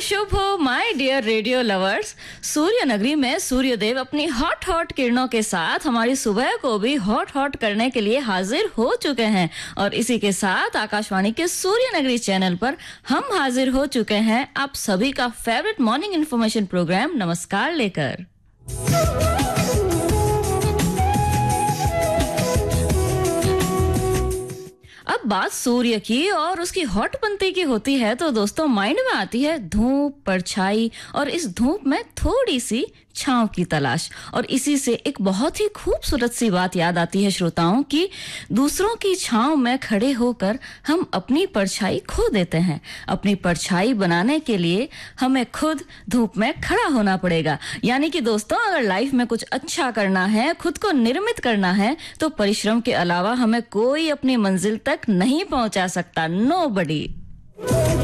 शुभ हो my dear radio lovers. सूर्य नगरी में सूर्यदेव अपनी हॉट हॉट किरणों के साथ हमारी सुबह को भी हॉट हॉट करने के लिए हाजिर हो चुके हैं और इसी के साथ आकाशवाणी के सूर्य नगरी चैनल पर हम हाजिर हो चुके हैं आप सभी का फेवरेट मॉर्निंग इन्फॉर्मेशन प्रोग्राम नमस्कार लेकर। अब बात सूर्य की और उसकी हॉट बनती की होती है तो दोस्तों माइंड में आती है धूप, परछाई और इस धूप में थोड़ी सी छांव की तलाश। और इसी से एक बहुत ही खूबसूरत सी बात याद आती है श्रोताओं की दूसरों की छांव में खड़े होकर हम अपनी परछाई खो देते हैं। अपनी परछाई बनाने के लिए हमें खुद धूप में खड़ा होना पड़ेगा। यानी कि दोस्तों अगर लाइफ में कुछ अच्छा करना है, खुद को निर्मित करना है तो परिश्रम के अलावा हमें कोई अपनी मंजिल तक नहीं पहुंचा सकता। नोबडी।